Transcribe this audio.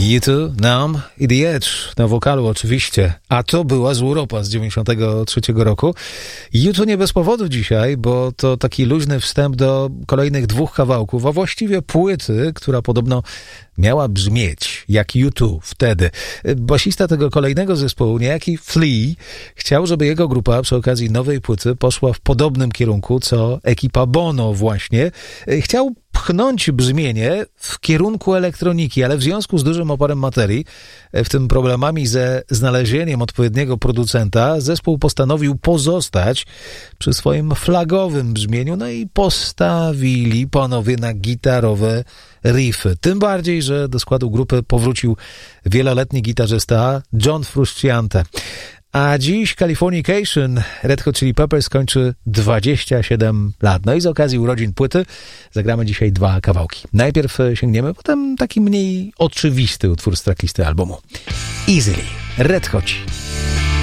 U2, Numb i The Edge na wokalu oczywiście, a to była z Europa z 93 roku. U2 nie bez powodu dzisiaj, bo to taki luźny wstęp do kolejnych 2 kawałków, a właściwie płyty, która podobno miała brzmieć jak U2 wtedy. Basista tego kolejnego zespołu, niejaki Flea, chciał, żeby jego grupa przy okazji nowej płyty poszła w podobnym kierunku, co ekipa Bono właśnie. Chciał pchnąć brzmienie w kierunku elektroniki, ale w związku z dużym oporem materii, w tym problemami ze znalezieniem odpowiedniego producenta, zespół postanowił pozostać przy swoim flagowym brzmieniu, no i postawili panowie na gitarowe riffy. Tym bardziej, że do składu grupy powrócił wieloletni gitarzysta John Frusciante. A dziś Californication Red Hot Chili Peppers kończy 27 lat. No i z okazji urodzin płyty zagramy dzisiaj 2 kawałki. Najpierw sięgniemy, potem taki mniej oczywisty utwór z tracklisty albumu. Easily, Red Hot.